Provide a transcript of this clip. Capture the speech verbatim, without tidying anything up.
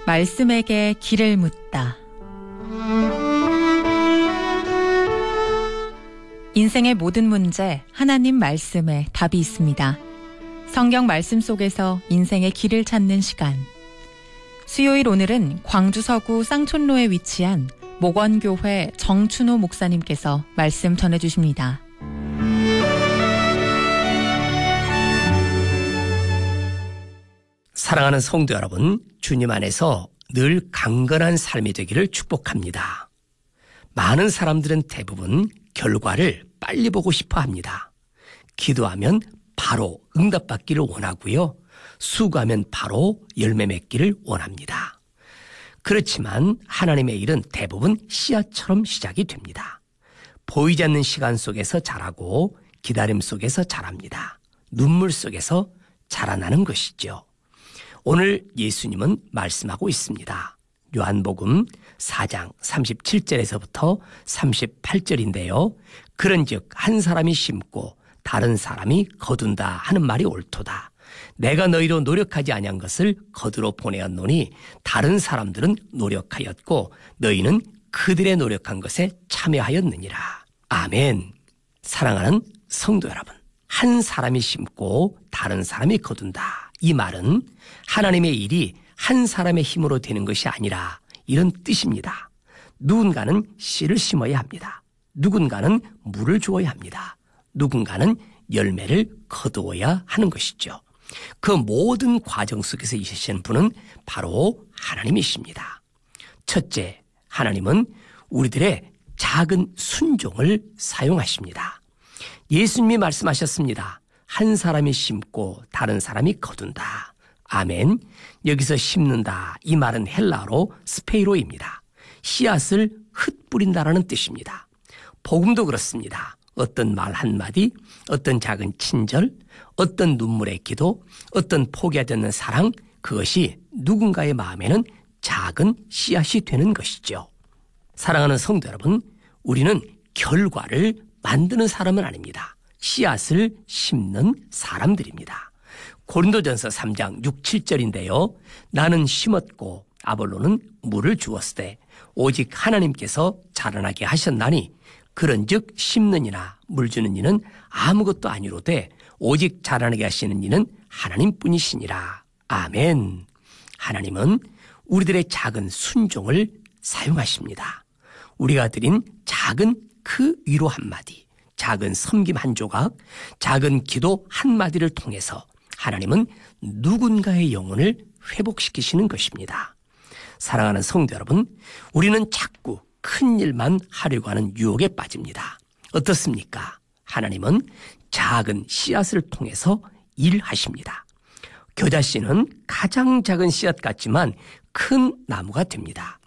말씀에게 길을 묻다. 인생의 모든 문제, 하나님 말씀에 답이 있습니다. 성경 말씀 속에서 인생의 길을 찾는 시간. 수요일 오늘은 광주 서구 쌍촌로에 위치한 목원교회 정춘호 목사님께서 말씀 전해주십니다. 사랑하는 성도 여러분, 주님 안에서 늘 강건한 삶이 되기를 축복합니다. 많은 사람들은 대부분 결과를 빨리 보고 싶어 합니다. 기도하면 바로 응답받기를 원하고요. 수고하면 바로 열매 맺기를 원합니다. 그렇지만 하나님의 일은 대부분 씨앗처럼 시작이 됩니다. 보이지 않는 시간 속에서 자라고 기다림 속에서 자랍니다. 눈물 속에서 자라나는 것이죠. 오늘 예수님은 말씀하고 있습니다. 요한복음 사 장 삼십칠 절에서부터 삼십팔 절인데요. 그런즉 한 사람이 심고 다른 사람이 거둔다 하는 말이 옳도다. 내가 너희로 노력하지 아니한 것을 거두러 보내었노니 다른 사람들은 노력하였고 너희는 그들의 노력한 것에 참여하였느니라. 아멘. 사랑하는 성도 여러분, 한 사람이 심고 다른 사람이 거둔다. 이 말은 하나님의 일이 한 사람의 힘으로 되는 것이 아니라 이런 뜻입니다. 누군가는 씨를 심어야 합니다. 누군가는 물을 주어야 합니다. 누군가는 열매를 거두어야 하는 것이죠. 그 모든 과정 속에서 있으시는 분은 바로 하나님이십니다. 첫째, 하나님은 우리들의 작은 순종을 사용하십니다. 예수님이 말씀하셨습니다. 한 사람이 심고 다른 사람이 거둔다. 아멘. 여기서 심는다. 이 말은 헬라어로 스페이로입니다. 씨앗을 흩뿌린다라는 뜻입니다. 복음도 그렇습니다. 어떤 말 한마디, 어떤 작은 친절, 어떤 눈물의 기도, 어떤 포기하지 않는 사랑, 그것이 누군가의 마음에는 작은 씨앗이 되는 것이죠. 사랑하는 성도 여러분, 우리는 결과를 만드는 사람은 아닙니다. 씨앗을 심는 사람들입니다. 고린도전서 삼 장 육, 칠 절인데요. 나는 심었고 아볼로는 물을 주었으되 오직 하나님께서 자라나게 하셨나니 그런즉 심는 이나 물 주는 이는 아무것도 아니로되 오직 자라나게 하시는 이는 하나님뿐이시니라. 아멘. 하나님은 우리들의 작은 순종을 사용하십니다. 우리가 드린 작은 그 위로 한마디, 작은 섬김 한 조각, 작은 기도 한마디를 통해서 하나님은 누군가의 영혼을 회복시키시는 것입니다. 사랑하는 성도 여러분, 우리는 자꾸 큰 일만 하려고 하는 유혹에 빠집니다. 어떻습니까? 하나님은 작은 씨앗을 통해서 일하십니다. 겨자씨는 가장 작은 씨앗 같지만 큰 나무가 됩니다.